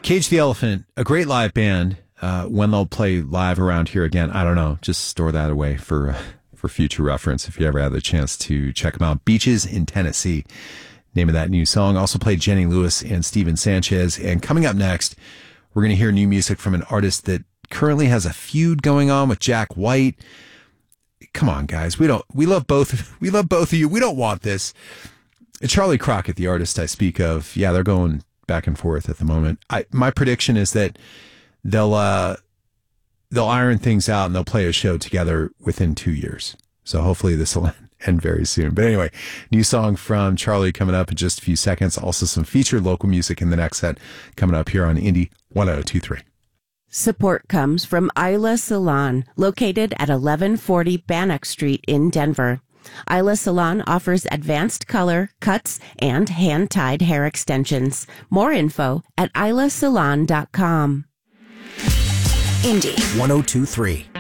Cage the Elephant, a great live band. When they'll play live around here again, I don't know. Just store that away for future reference if you ever have the chance to check them out. Beaches in Tennessee, name of that new song. Also played Jenny Lewis and Steven Sanchez. And coming up next, we're going to hear new music from an artist that currently has a feud going on with Jack White. Come on, guys. We love both of you. We don't want this. Charlie Crockett, the artist I speak of, yeah, they're going back and forth at the moment. My prediction is that they'll iron things out and they'll play a show together within 2 years. So hopefully this will end very soon. But anyway, new song from Charlie coming up in just a few seconds. Also some featured local music in the next set coming up here on Indie 1023. Support comes from Isla Salon, located at 1140 Bannock Street in Denver. Isla Salon offers advanced color, cuts, and hand-tied hair extensions. More info at islasalon.com. Indie 1023.